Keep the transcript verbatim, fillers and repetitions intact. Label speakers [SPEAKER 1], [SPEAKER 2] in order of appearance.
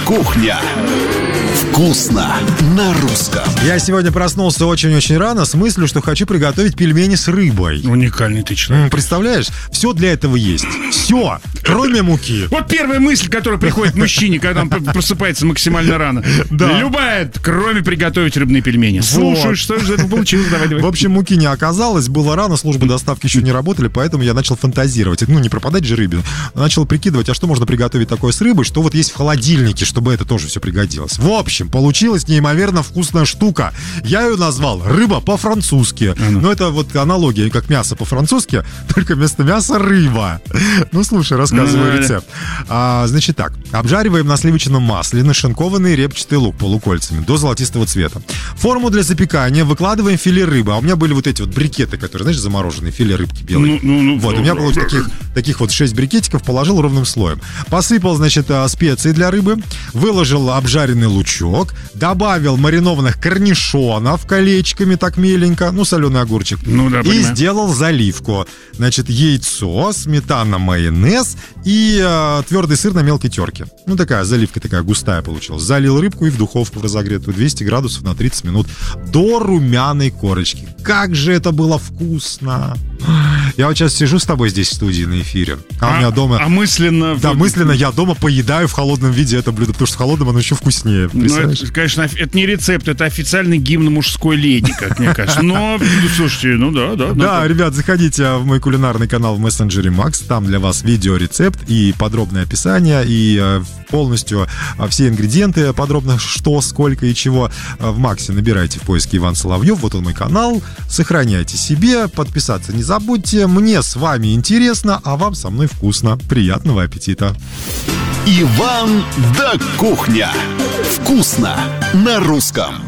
[SPEAKER 1] Кухня. Вкусно на русском.
[SPEAKER 2] Я сегодня проснулся очень-очень рано с мыслью, что хочу приготовить пельмени с рыбой.
[SPEAKER 3] Уникальный ты человек.
[SPEAKER 2] Представляешь? Все для этого есть. Все, кроме муки.
[SPEAKER 3] Вот первая мысль, которая приходит мужчине, когда он просыпается максимально рано.
[SPEAKER 2] Да.
[SPEAKER 3] Любая, кроме приготовить рыбные пельмени. Слушай, что же это получилось? Давай, давай.
[SPEAKER 2] В общем, муки не оказалось, было рано, службы доставки еще не работали, поэтому я начал фантазировать. Ну, не пропадать же рыбе. Начал прикидывать, а что можно приготовить такое с рыбой, что вот есть в холодильнике, чтобы это тоже все пригодилось. В общем, получилась неимоверно вкусная штука. Я ее назвал рыба по-французски. А ну. Ну, это вот аналогия, как мясо по-французски, только вместо мяса рыба. Ну, слушай, рассказываю ну, рецепт. А, значит так, обжариваем на сливочном масле нашинкованный репчатый лук полукольцами до золотистого цвета. Форму для запекания выкладываем филе рыбы. А у меня были вот эти вот брикеты, которые, знаешь, замороженные, филе рыбки белые. Ну, ну, ну, вот, у меня было таких, таких вот шесть брикетиков, положил ровным слоем. Посыпал, значит, специи для рыбы, выложил обжаренный лучок, добавил маринованных корнишонов колечками так меленько, ну, соленый огурчик, ну, да, и понимаю. Сделал заливку. Значит, яйцо, сметана, майонез и э, твердый сыр на мелкой терке. Ну, такая заливка такая густая получилась. Залил рыбку и в духовку в разогретую двести градусов на тридцать минут до румяной корочки. Как же это было вкусно! Я вот сейчас сижу с тобой здесь в студии на эфире, а, а у меня дома...
[SPEAKER 3] А мысленно...
[SPEAKER 2] Да, мысленно я дома поедаю в холодном виде это блюдо, потому что в холодном оно еще вкуснее.
[SPEAKER 3] Ну, это, конечно, это не рецепт, это официальный гимн мужской леди, как мне кажется. Но, слушайте, ну да, да.
[SPEAKER 2] Да, ребят, заходите в мой кулинарный канал в мессенджере Макс, там для вас видеорецепт и подробное описание, и полностью все ингредиенты подробно, что, сколько и чего. В Максе набирайте в поиске Иван Соловьев, вот он мой канал, сохраняйте себе, подписаться не забудьте. Мне с вами интересно, а вам со мной вкусно. Приятного аппетита.
[SPEAKER 1] Иван да Кухня. Вкусно на русском.